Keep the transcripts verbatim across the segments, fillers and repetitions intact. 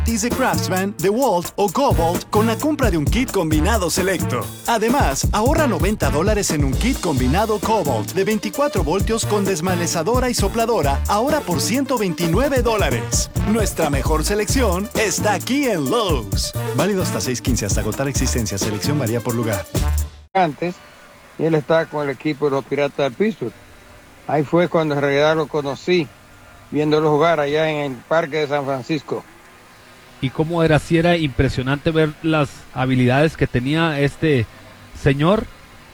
de Craftsman, DeWalt o Cobalt con la compra de un kit combinado selecto. Además, ahorra noventa dólares en un kit combinado Cobalt de veinticuatro voltios con desmalezadora y sopladora, ahora por ciento veintinueve dólares. Nuestra mejor selección está aquí en Lowe's. Válido hasta seis quince hasta agotar existencia. Selección varía por lugar. Antes, él estaba con el equipo de los Piratas de Pittsburgh. Ahí fue cuando en realidad lo conocí, viéndolo jugar allá en el Parque de San Francisco. ¿Y cómo era? Si era impresionante ver las habilidades que tenía este señor.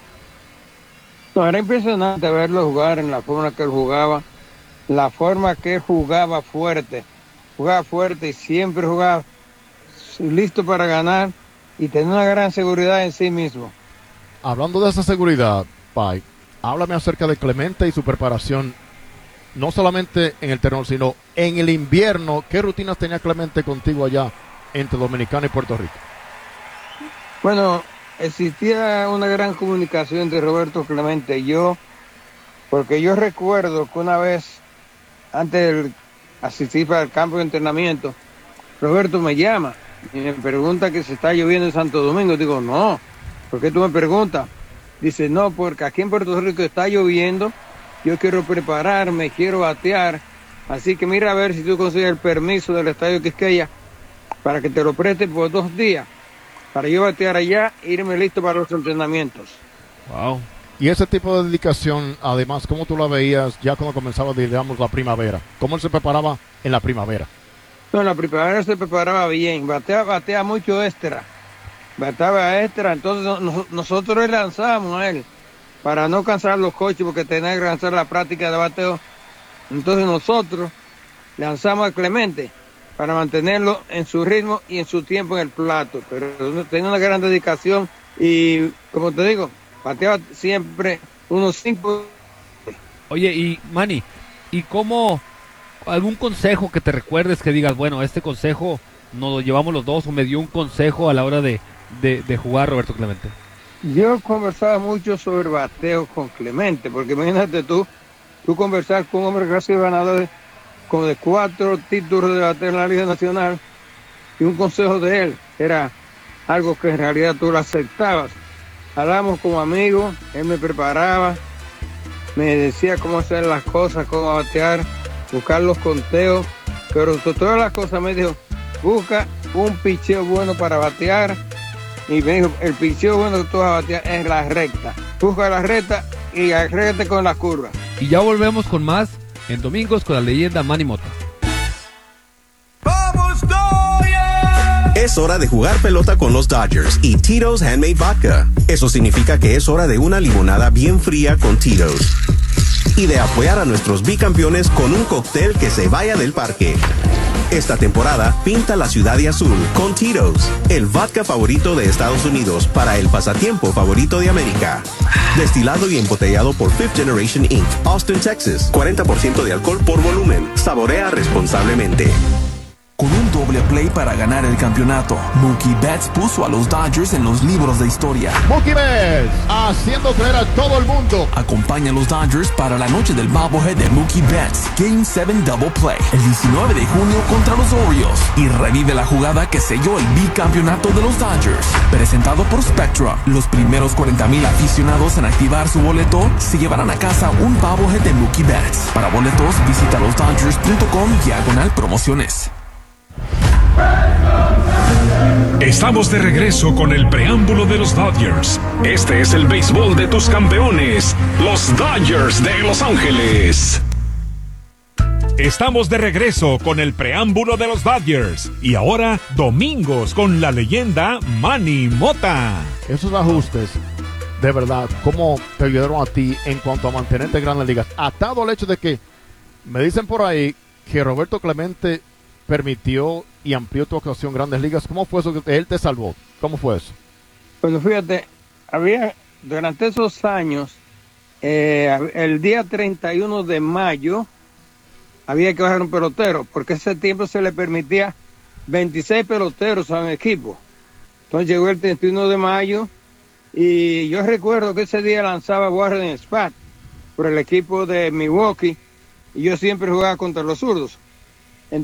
No, era impresionante verlo jugar en la forma que él jugaba, la forma que él jugaba fuerte, jugaba fuerte y siempre jugaba listo para ganar y tenía una gran seguridad en sí mismo. Hablando de esa seguridad, Pai, háblame acerca de Clemente y su preparación, no solamente en el terreno, sino en el invierno. ¿Qué rutinas tenía Clemente contigo allá entre Dominicana y Puerto Rico? Bueno, existía una gran comunicación entre Roberto Clemente y yo, porque yo recuerdo que una vez, antes de asistir para el campo de entrenamiento, Roberto me llama y me pregunta que si está lloviendo en Santo Domingo. Digo, no, ¿por qué tú me preguntas? Dice, no, porque aquí en Puerto Rico está lloviendo, yo quiero prepararme, quiero batear, así que mira a ver si tú consigues el permiso del Estadio Quisqueya para que te lo preste por dos días, para yo batear allá e irme listo para los entrenamientos. Wow. Y ese tipo de dedicación, además, ¿cómo tú la veías ya cuando comenzaba, digamos, la primavera? ¿Cómo él se preparaba en la primavera? No, en la primavera se preparaba bien, batea, batea mucho extra, bateaba extra, entonces no, nosotros le lanzábamos a él, para no cansar los coches, porque tenía que lanzar la práctica de bateo. Entonces nosotros lanzamos a Clemente para mantenerlo en su ritmo y en su tiempo en el plato. Pero tenía una gran dedicación y, como te digo, bateaba siempre unos cinco. Oye, y Manny, ¿y cómo, algún consejo que te recuerdes que digas, bueno, este consejo nos lo llevamos los dos, o me dio un consejo a la hora de, de, de jugar Roberto Clemente? Yo conversaba mucho sobre bateo con Clemente, porque imagínate tú, tú conversar con un hombre que ha sido ganador de, como de cuatro títulos de bateo en la Liga Nacional, y un consejo de él era algo que en realidad tú lo aceptabas. Hablábamos como amigos, él me preparaba, me decía cómo hacer las cosas, cómo batear, buscar los conteos, pero todas las cosas me dijo, busca un picheo bueno para batear. Y me dijo, el picheo bueno que tú vas a batear es la recta. Busca la recta y agrégate con las curvas. Y ya volvemos con más en Domingos con la leyenda Manny Mota. ¡Vamos, Dodgers! Es hora de jugar pelota con los Dodgers y Tito's Handmade Vodka. Eso significa que es hora de una limonada bien fría con Tito's. Y de apoyar a nuestros bicampeones con un cóctel que se vaya del parque. Esta temporada, pinta la ciudad de azul con Tito's, el vodka favorito de Estados Unidos para el pasatiempo favorito de América. Destilado y embotellado por Fifth Generation incorporated, Austin, Texas. cuarenta por ciento de alcohol por volumen. Saborea responsablemente. Con un doble play para ganar el campeonato, Mookie Betts puso a los Dodgers en los libros de historia. Mookie Betts, haciendo creer a todo el mundo. Acompaña a los Dodgers para la noche del bobblehead de Mookie Betts, Game siete Double Play, el diecinueve de junio contra los Orioles. Y revive la jugada que selló el bicampeonato de los Dodgers. Presentado por Spectra, los primeros cuarenta mil aficionados en activar su boleto se llevarán a casa un bobblehead de Mookie Betts. Para boletos, visita los dodgers punto com diagonal promociones. Estamos de regreso con el preámbulo de los Dodgers. Este es el béisbol de tus campeones, los Dodgers de Los Ángeles. Estamos de regreso con el preámbulo de los Dodgers. Y ahora, Domingos con la leyenda Manny Mota. Esos ajustes, de verdad, ¿cómo te ayudaron a ti en cuanto a mantenerte en Grandes Ligas? Atado al hecho de que me dicen por ahí que Roberto Clemente permitió y amplió tu actuación en Grandes Ligas. ¿Cómo fue eso que él te salvó? ¿Cómo fue eso? Bueno, fíjate, había durante esos años, eh, el día treinta y uno de mayo, había que bajar un pelotero, porque ese tiempo se le permitía veintiséis peloteros a un equipo. Entonces llegó el treinta y uno de mayo, y yo recuerdo que ese día lanzaba Warren Spahn por el equipo de Milwaukee, y yo siempre jugaba contra los zurdos.